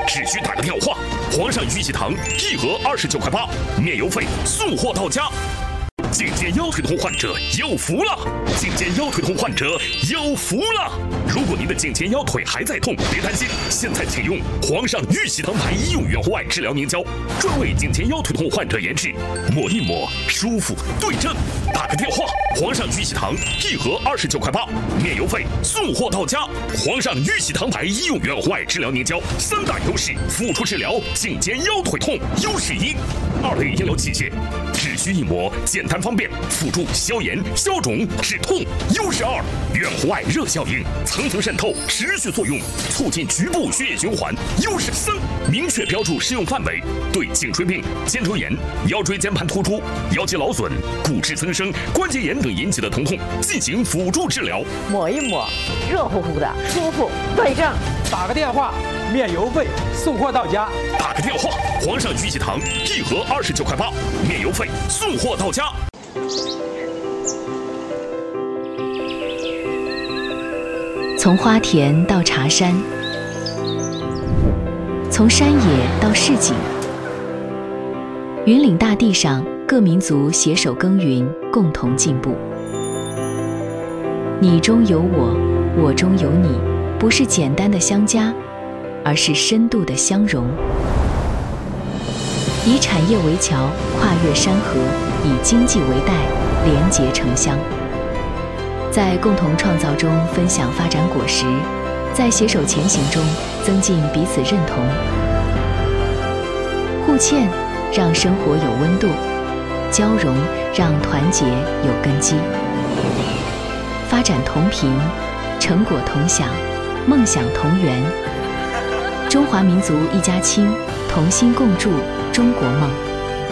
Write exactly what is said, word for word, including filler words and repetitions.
只需打个电话，皇上御喜堂一盒二十九块八，免邮费，送货到家。颈肩腰腿痛患者有福了！颈肩腰腿痛患者有福了！如果您的颈肩腰腿还在痛，别担心，现在请用皇上御喜堂牌医用远红外治疗凝胶，专为颈肩腰腿痛患者研制，抹一抹舒服对症。打个电话，皇上御喜堂一盒二十九块八，免邮费，送货到家。皇上御喜堂牌医用远红外治疗凝胶三大优势，辅助治疗颈肩腰腿痛。优势一，二类医疗器械，只需一抹，简单方便，辅助消炎、消肿、止痛。优势二，远红外热效应，层层渗透，持续作用，促进局部血液循环。优势三，明确标注适用范围，对颈椎病、肩周炎、腰椎间盘突出、腰肌劳损、骨质增生、关节炎等引起的疼痛进行辅助治疗。 抹一抹，热乎乎的，舒服对症。 打个电话，免邮费，送货到家。 打个电话，皇上御喜堂一盒二十九块八，免邮费，送货到家。 从花田到茶山，从山野到市井，云岭大地上，各民族携手耕耘，共同进步。你中有我，我中有你，不是简单的相加，而是深度的相融。以产业为桥，跨越山河；以经济为带，连结城乡。在共同创造中分享发展果实，在携手前行中增进彼此认同。互欠让生活有温度，交融让团结有根基。发展同频，成果同享，梦想同圆。中华民族一家亲，同心共筑中国梦。